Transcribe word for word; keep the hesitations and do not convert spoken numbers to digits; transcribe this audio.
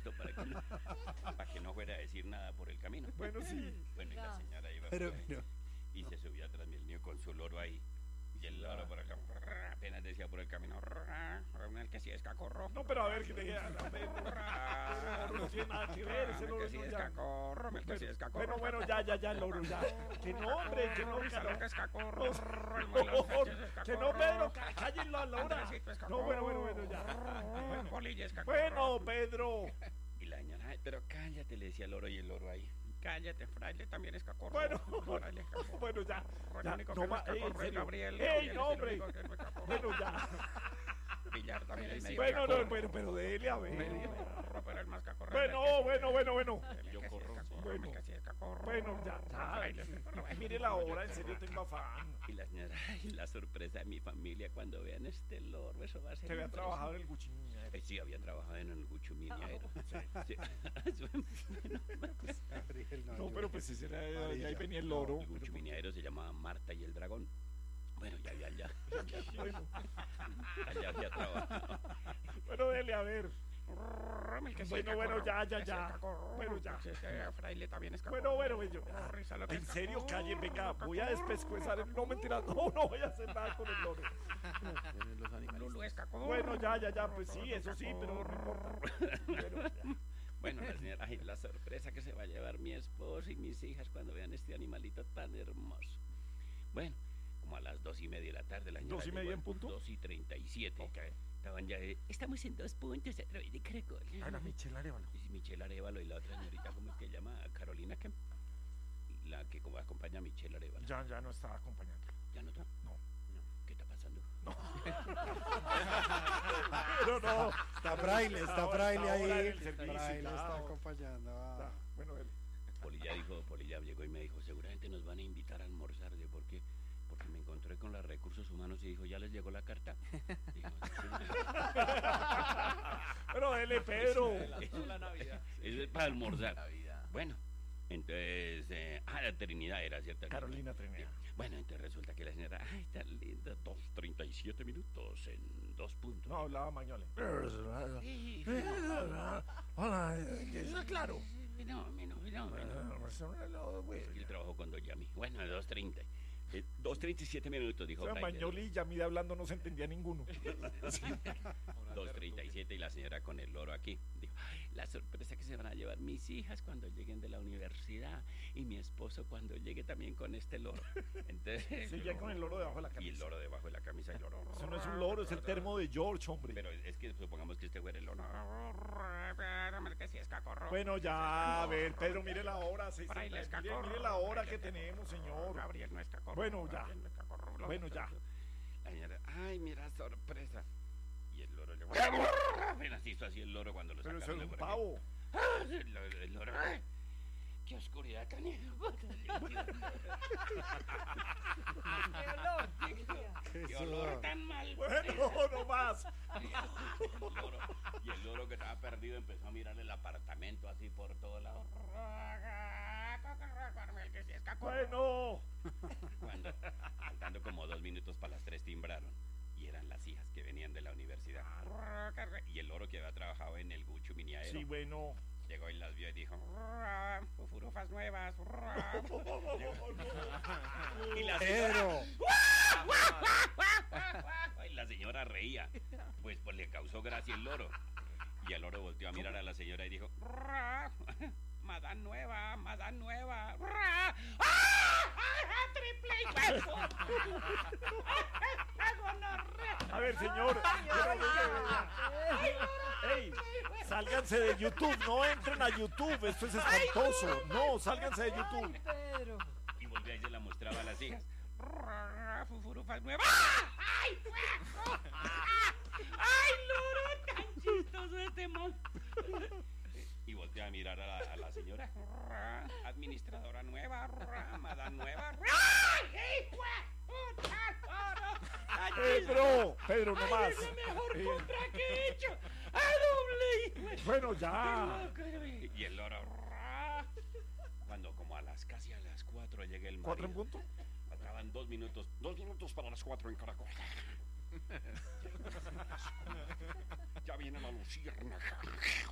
esto para que no, para que no fuera a decir nada por el camino. Bueno, sí. Bueno, y la señora iba Pero, por ahí, pero- y se subía atrás del niño con su loro ahí. Y el loro por acá, apenas decía por el camino, el que sí es cacorro. No, pero a ver, que te diga, a ver, no, no tiene nada que ver, ese El loro que sí no es ya. cacorro, el que sí es cacorro. Bueno, bueno, ya, ya, ya, loro, ya. Que no, hombre, que no, que carajo. es cacorro. Que no, Pedro, cá- cállenlo a la hora. No, bueno, bueno, bueno, ya. Bueno, Polilla es cacorro. Bueno, Pedro. Y la señora, "Ay, pero cállate", le decía el loro, y el loro ahí. Cállate, fraile, también es cacorro. Bueno, Fraile es cacorro. bueno, ya. El ya, único no que no más, es ey, en cacorro es serio. Gabriel. ¡Ey, Gabriel es no, el hombre! único que no es cacorro. Bueno, ya. Villar también es medio Bueno, no, cacorro. bueno, pero dele a ver. Cacorro, pero el más cacorro. Bueno, bueno, bueno, bueno. Yo corro. Bueno. El que sí es cacorro. Bueno, ya, ya. Fraile es cacorro. Mire la hora, en serio tengo afán. Y la señora, ay, la sorpresa de mi familia cuando vean este loro, eso va a ser. Que había impresionante. trabajado en el Guchimín. Eh, sí, había trabajado en el Gucho Miniaero. Sí. Gabriel, No, yo- pero pues ese era, y ahí Amarilla. venía el loro. El Gucho Miniaero se llamaba Marta y el Dragón. Bueno, ya había allá. Bueno, Allá había trabajado. bueno, dele a ver. El que sí Bueno, es bueno, cacorro, ya, ya, que sí ya. es cacorro. Bueno, ya. Que sí es fraile también es Bueno, cacorro. bueno, bueno. Risa lo que En es serio, cacorro, calle, venga, voy a cacorro, despescuezar. el- No, cacorro. mentira, no, no voy a hacer nada con el loro. Los animalistas. Lulu es cacorro. Bueno, ya, ya, ya, pues sí, eso sí, pero no importa. Bueno, ya. Bueno, la señora, ay, la sorpresa que se va a llevar mi esposo y mis hijas cuando vean este animalito tan hermoso. Bueno, como a las dos y media de la tarde, la señora ¿Dos y media llegó, en punto? Dos y treinta y siete. Ok. Estaban ya, eh, estamos en dos puntos a través de Caracol. Ana Michelle Arevalo. Y Michelle Arevalo y la otra señorita, ¿cómo es que llama? Carolina, que la que como acompaña a Michelle Arevalo. Ya, ya no estaba acompañando. ¿Ya no está? No. No. ¿Qué está pasando? Pero no. Está Fraile, está Ahora- Fraile ahora en ahí. el servicio, Fraile claro. está acompañando a... Ya, bueno, dele. Polilla dijo, Polilla llegó y me dijo, seguramente nos van a invitar a almorzar. Yo, ¿por qué? Porque me encontré con los recursos humanos y dijo, ¿ya les llegó la carta? Digo, "Sí". Pero dele, Pedro. Eso es para almorzar. Bueno, entonces, eh, ah, la Trinidad era, ¿cierto? Carolina Trinidad. Bueno, entonces resulta que la señora, ay, tan linda, dos treinta y siete minutos en dos puntos. No, hablaba Mañole. Sí, Hola, eh, claro. fenómeno, fenómeno. Es que él trabajó con Doyami. Bueno, dos treinta. Eh, dos treinta y siete minutos, dijo O sea, Fraile. Mañoli y Yamida hablando no se entendía ninguno. dos treinta y siete y la señora con el loro aquí. Dijo, "Ay, la sorpresa que se van a llevar mis hijas cuando lleguen de la universidad y mi esposo cuando llegue también con este loro". Entonces, Sí, ya con el loro debajo de la y el camisa. loro debajo de la camisa y el loro. Eso no es un loro, es el termo de George, hombre. Pero es que supongamos que este fuera el loro. Que si es cacorro. Bueno, ya, a ver, Pedro, mire la hora. seis Fraile es mire, cacorro. mire la hora Fraile que es tenemos, cacorro. señor. Gabriel no es cacorro. Bueno, ya. Gabriel no es cacorro. Bueno, ya. La señora, ay, mira, sorpresa. Y el loro le apenas hizo así el loro cuando lo Pero eso sacaron es de un por aquí. pavo. Ah, el, el loro, ay, qué oscuridad tan Qué qué olor sudor. tan mal. Bueno, no más. El loro, y el loro que estaba perdido empezó a mirar el apartamento así por todos lados. El que sí es cacorro. Bueno. Cuando, faltando como dos minutos para las tres, timbraron. Y eran las hijas que venían de la universidad. Y el loro que había trabajado en el Gucho Miniaero. Sí, bueno. Llegó y las vio y dijo, fufurufas nuevas. Y la Pedro. Y la señora reía. Pues, pues le causó gracia el loro. Y el loro volteó a mirar a la señora y dijo, madame nueva, madame nueva. ¡Ah! ¡Triple huevo! A ver, señor. Ey, sálganse de YouTube, no entren a YouTube, esto es espantoso. No, sálganse de YouTube. Pedro. Y volvió y se la mostraba a las hijas. Fufurufas nuevas. ¡Ay, huevo! ¡Ay, loro! ¡Tan chistoso este mon! Y volteó a mirar a la, a la señora. Administradora nueva, madame nueva. ¡Ay, huevo! Pedro, Pedro, no más. Es la mejor Eh, compra que he hecho. ¡A doble! Bueno, ya. Y el loro. Cuando como a las casi a las cuatro llega el marido. ¿Cuatro en punto? Faltaban dos minutos. Dos minutos para las cuatro en Caracol. Ya viene la luciérnaga.